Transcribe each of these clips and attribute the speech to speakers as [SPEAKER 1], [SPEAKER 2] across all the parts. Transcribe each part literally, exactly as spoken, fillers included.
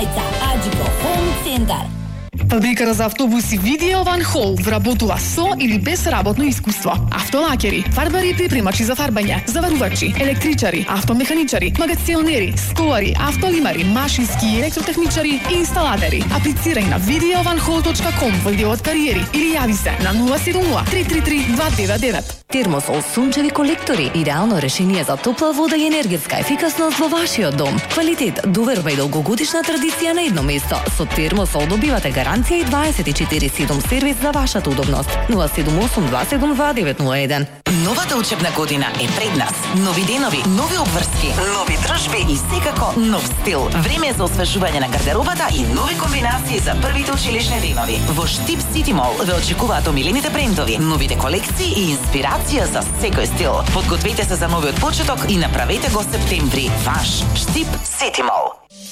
[SPEAKER 1] Мајца Аџико Home Center.
[SPEAKER 2] Фабриката за автобуси Видео Ван Хол вработува со или без работно искуство. Автолакери, фарбари и припремачи за фарбање, заварувачи, електричари, автомеханичари, магационери, столари, автолимари, машински и електротехничари и инсталатери. Аплицирај на видео ван хол точка ком во делот кариери или јави се на нула седум нула три три три два девет девет.
[SPEAKER 3] Термосол сончеви колектори, идеално решение за топла вода и енергетска ефикасност во вашиот дом. Квалитет, доверба и долгогодишна традиција на едно место. Со Термосол добивате гаранција и дваесет и четири седум сервис за вашата удобност. нула седум осум два седум два девет нула еден.
[SPEAKER 4] Новата учебна година е пред нас. Нови денови, нови обврски, нови дружби и секако нов стил. Време е за освежување на гардеробата и нови комбинации за првите училишни денови. Во Штип Сити Мол ве очекуваат омилените брендови, новите колекции и инспирација за секој стил. Подгответе се за новиот почеток и направете го септември ваш. Штип Сити Мол.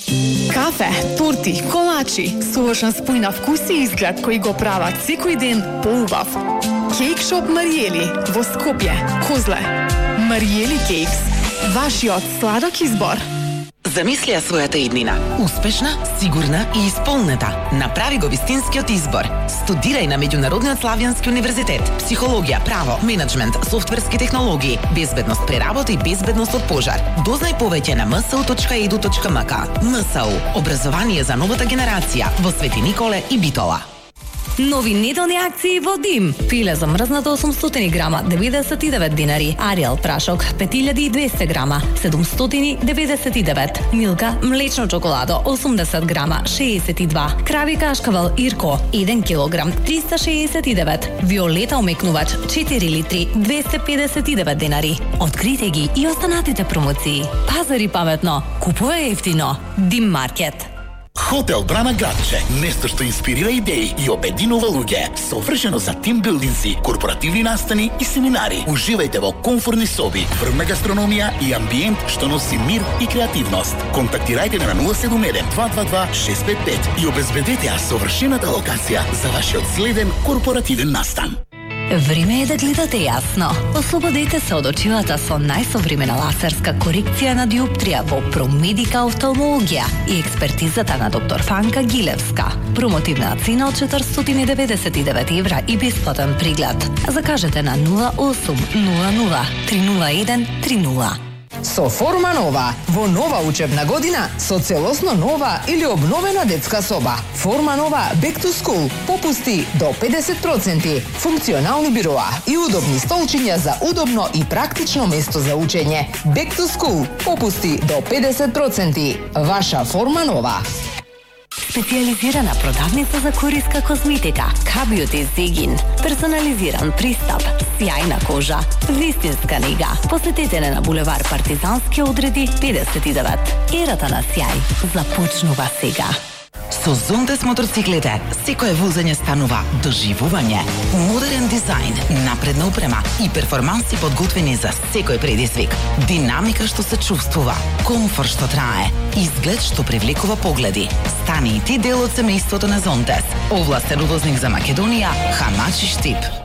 [SPEAKER 2] Кафе, торти, колачи, совршен спој на вкус и изглед кои го прават секој ден поубав. Кейк шоп Мариели во Скопје, Козле. Мариели Кейкс, вашиот сладок избор.
[SPEAKER 4] Замисли ја својата иднина. Успешна, сигурна и исполнета. Направи го вистинскиот избор. Студирај на Меѓународниот Славјански универзитет. Психологија, право, менеджмент, софтверски технологии, безбедност при работа и безбедност од пожар. Дознај повеќе на ем ес у точка и д у точка ем к. ем ес у. Образование за новата генерација во Свети Николе и Битола.
[SPEAKER 3] Нови неделни акции во Дим. Филе замрзнато осумстотини грама, деветдесет и девет динари. Ариел прашок, пет илјади и двесте грама, седумстотини деветдесет и девет. Милка, млечно чоколадо, осумдесет грама, шеесет и два. Крави кашкавал Ирко, еден килограм, триста шеесет и девет. Виолета омекнувач, четири литри, двесте педесет и девет динари. Открите ги и останатите промоции. Пазари паметно, купувај ефтино. Дим маркет.
[SPEAKER 5] Хотел Брана Градче, место што инспирира идеи и обединува луѓе, совршено за тимбилдинси, корпоративни настани и семинари. Уживајте во комфортни соби, врвна гастрономија и амбиент што носи мир и креативност. Контактирајте на нула седум еден два два два шест пет пет и обезбедете ја совршената локација за вашиот следен корпоративен настан.
[SPEAKER 3] Време е да гледате јасно. Ослободете се од очилата со најсовремена лазерска корекција на диоптрија во Промедика офталмологија и експертизата на доктор Фанка Гилевска. Промотивна цена од четиристотини деветдесет и девет евра и бесплатен приглед. Закажете на нула осум нула нула три нула еден три нула.
[SPEAKER 6] Со Форма Нова, во нова учебна година, со целосно нова или обновена детска соба. Форма Нова Back to School, попусти до педесет проценти, функционални бироа и удобни столчиња за удобно и практично место за учење. Back to School, попусти до педесет проценти. Ваша Форма Нова.
[SPEAKER 3] Специализирана продавница за кориска козметика, K-Beauty Zegin. Персонализиран пристап, сјајна кожа, вистинска нега. Посетете на булевар Партизански одреди педесет и девет. Ерата на сјај започнува сега.
[SPEAKER 4] Со Зонтес мотоциклите, секое возење станува доживување. Модерен дизајн, напредна упрема и перформанси подготвени за секој предизвик. Динамика што се чувствува, комфорт што трае, изглед што привлекува погледи. Стани и ти дел од семејството на Зонтес. Овластен увозник за Македонија, Хамачи Штип.